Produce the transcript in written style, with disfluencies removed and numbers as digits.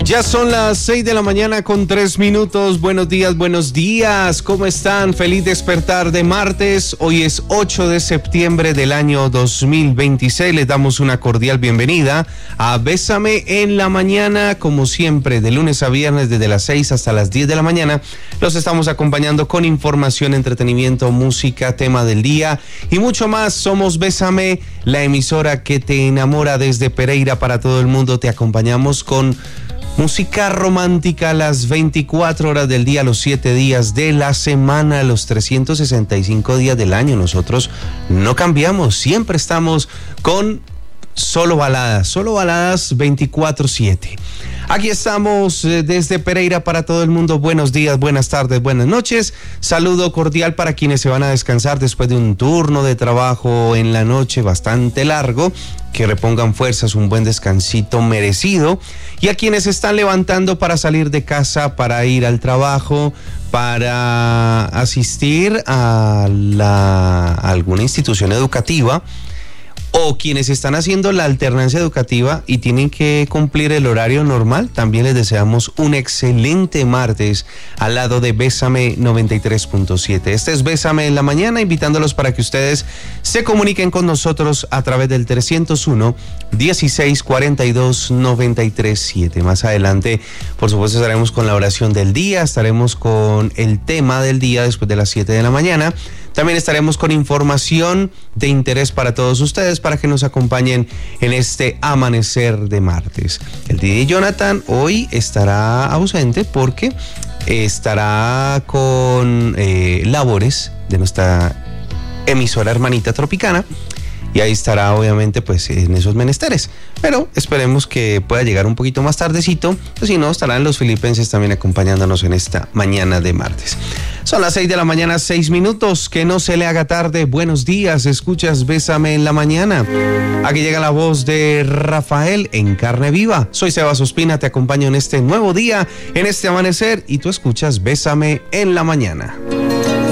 Ya son las 6 de la mañana con 3 minutos. Buenos días. ¿Cómo están? Feliz despertar de martes. Hoy es 8 de septiembre del año 2026. Les damos una cordial bienvenida a Bésame en la Mañana. Como siempre, de lunes a viernes, desde las 6 hasta las 10 de la mañana. Los estamos acompañando con información, entretenimiento, música, tema del día y mucho más. Somos Bésame, la emisora que te enamora desde Pereira para todo el mundo. Te acompañamos con música romántica las 24 horas del día, los 7 días de la semana, los 365 días del año. Nosotros no cambiamos, siempre estamos con solo baladas 24/7. Aquí estamos desde Pereira para todo el mundo. Buenos días, buenas tardes, buenas noches. Saludo cordial para quienes se van a descansar después de un turno de trabajo en la noche bastante largo. Que repongan fuerzas, un buen descansito merecido. Y a quienes se están levantando para salir de casa, para ir al trabajo, para asistir a alguna institución educativa, o quienes están haciendo la alternancia educativa y tienen que cumplir el horario normal, también les deseamos un excelente martes al lado de Bésame 93.7. Este es Bésame en la Mañana, invitándolos para que ustedes se comuniquen con nosotros a través del 301-1642-937. Más adelante, por supuesto, estaremos con la oración del día, estaremos con el tema del día después de las 7 de la mañana. También estaremos con información de interés para todos ustedes para que nos acompañen en este amanecer de martes. El DJ Jonathan hoy estará ausente porque estará con labores de nuestra emisora hermanita Tropicana. Y ahí estará obviamente pues en esos menesteres, pero esperemos que pueda llegar un poquito más tardecito, o si no estarán los filipenses también acompañándonos en esta mañana de martes. Son las 6 de la mañana, 6 minutos, que no se le haga tarde. Buenos días, escuchas Bésame en la Mañana. Aquí llega la voz de Rafael en carne viva. Soy Sebas Ospina, te acompaño en este nuevo día, en este amanecer, y tú escuchas Bésame en la Mañana.